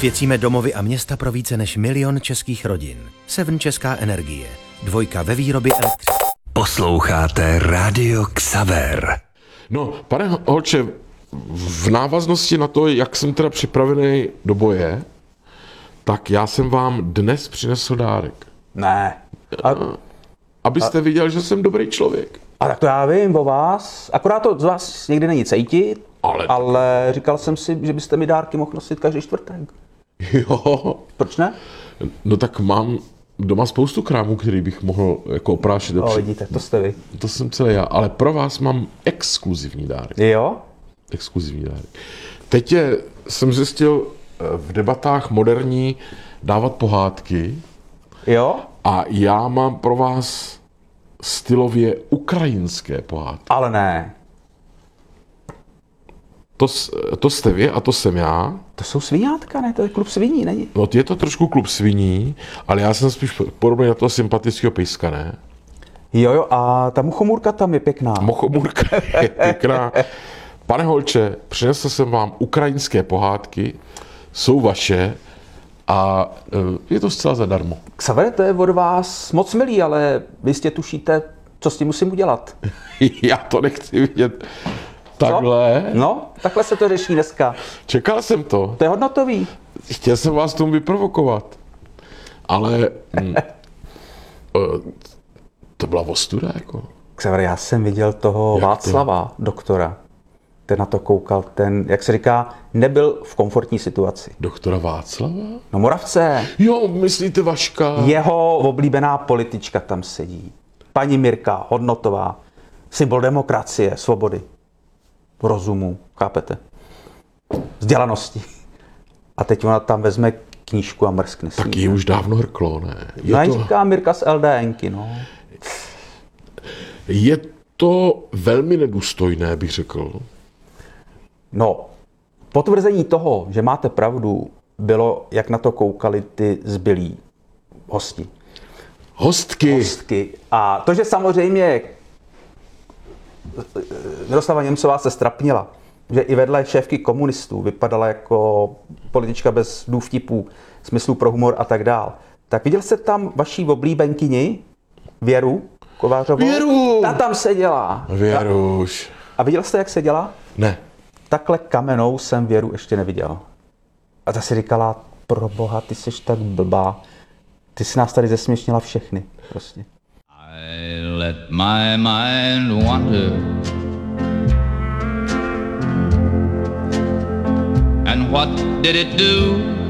Osvěcíme domovy a města pro více než 1 000 000 českých rodin. Seven Česká energie. 2 ve výrobě elektřiny. Posloucháte Radio Xaver. No, pane Holče, v návaznosti na to, jak jsem teda připravený do boje, tak já jsem vám dnes přinesl dárek. Ne. Abyste viděl, že jsem dobrý člověk. A tak to já vím o vás. Akorát to z vás někdy není cítit, ale říkal jsem si, že byste mi dárky mohl nosit každý čtvrtek. Jo. Proč ne? No tak mám doma spoustu krámů, který bych mohl jako oprášit. No vidíte, to jste vy. To jsem celý já, ale pro vás mám exkluzivní dárek. Jo? Exkluzivní dárek. Teď jsem zjistil v debatách moderní dávat pohádky. Jo? A já mám pro vás stylově ukrajinské pohádky. Ale ne. To jste vy a to jsem já. To jsou sviňátka, ne? To je klub sviní, není? No je to trošku klub sviní, ale já jsem spíš podobný na toho sympatického pejska, ne? Jo, a ta muchomůrka tam je pěkná. Muchomůrka je pěkná. Pane Holče, přinesl jsem vám ukrajinské pohádky, jsou vaše a je to zcela zadarmo. Xaver, to je od vás moc milý, ale vy jistě tušíte, co s tím musím udělat. Já to nechci vidět takhle. Co? No, takhle se to řeší dneska. Čekal jsem to. To je hodnotový. Chtěl jsem vás tomu vyprovokovat. Ale to byla ostuda, jako. Xaver, já jsem viděl toho Václava, doktora. Ten na to koukal, ten, jak se říká, nebyl v komfortní situaci. Doktora Václava? No Moravce. Jo, myslíte Vaška? Jeho oblíbená politička tam sedí. Paní Mirka Hodnotová. Symbol demokracie, svobody. Rozumu, chápete? Vzdělanosti. A teď ona tam vezme knížku a mrskne si. Tak ji už dávno hrklo, ne? No říká Mirka z LDNky, no. Je to velmi nedůstojné, bych řekl. No, potvrzení toho, že máte pravdu, bylo, jak na to koukali ty zbylí hosti. Hostky. A to, že samozřejmě Miroslava Němcová se strapnila, že i vedle šéfky komunistů vypadala jako politička bez důvtipů, smyslu pro humor a tak dál. Tak viděl jste tam vaší oblíbenkyni, Věru Kovářovou? Věru! Ta tam seděla. Věruš. A viděl jste, jak seděla? Ne. Takhle kamenou jsem Věru ještě neviděl. A ta si říkala, pro boha, ty jsi tak blbá. Ty jsi nás tady zesměšnila všechny. Prostě. I let my mind wander, and what did it do?